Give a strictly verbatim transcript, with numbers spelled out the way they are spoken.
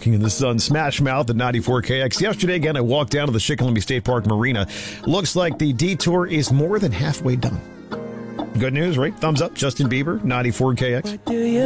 walking in the sun. Smash Mouth at ninety-four K X. Yesterday, again, I walked down to the Shikellamy State Park Marina. Looks like the detour is more than halfway done. Good news, right? Thumbs up, Justin Bieber, ninety-four K X.